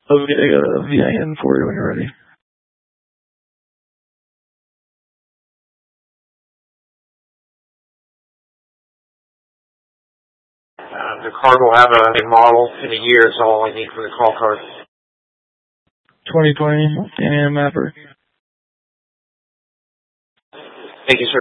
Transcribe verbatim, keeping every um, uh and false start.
Okay, I got a V I N for you when you're ready. Uh, the card will have a, a model and a year is all I need for the call card. twenty twenty Can-Am Mapper. Thank you, sir.